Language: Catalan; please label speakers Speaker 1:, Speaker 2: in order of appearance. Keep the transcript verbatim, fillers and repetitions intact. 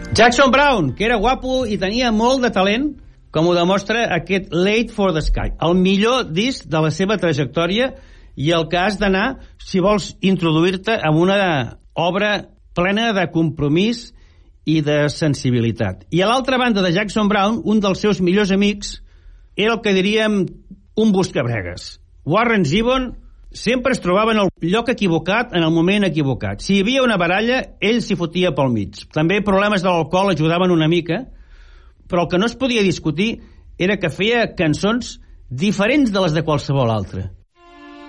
Speaker 1: Jackson Browne, que era guapo i tenia molt de talent, com ho demostra aquest Late for the Sky, el millor disc de la seva trajectòria i el que has d'anar si vols introduir-te en una obra plena de compromís i de sensibilitat. I a l'altra banda de Jackson Browne, un dels seus millors amics era el que diríem un buscabregues. Warren Zevon sempre es trobava en el lloc equivocat en el moment equivocat. Si hi havia una baralla, ell s'hi fotia pel mig. També problemes de l'alcohol ajudaven una mica, però el que no es podia discutir era que feia cançons diferents de les de qualsevol altre.